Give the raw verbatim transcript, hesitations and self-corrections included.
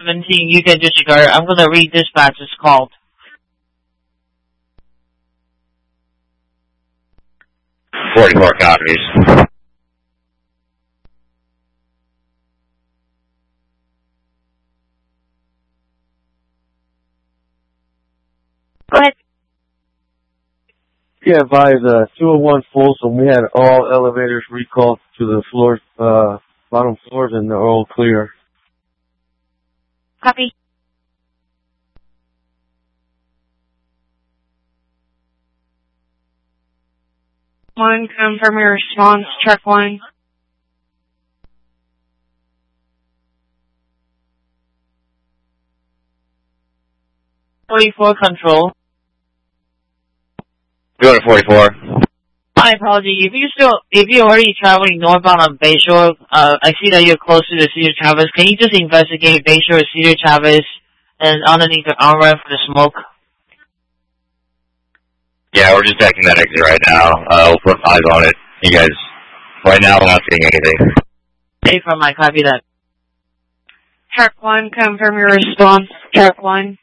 seventeen, you can disregard. I'm going to read dispatch is called. forty-four copies. Go ahead. Yeah, advise uh, two oh one Folsom. We had all elevators recalled to the floors, uh, bottom floors, and they're all clear. Copy. One, confirm your response. Truck one. forty-four control. Go to forty-four. My apology. If you still, if you're already traveling northbound on Bayshore, uh, I see that you're close to the Cedar Chavez. Can you just investigate Bayshore, Cedar Chavez, and underneath the arm ramp for the smoke? Yeah, we're just checking that exit right now. Uh, we'll put eyes on it. You guys, right now we're not seeing anything. Hey, from my copy that. Truck one, confirm your response. Truck one.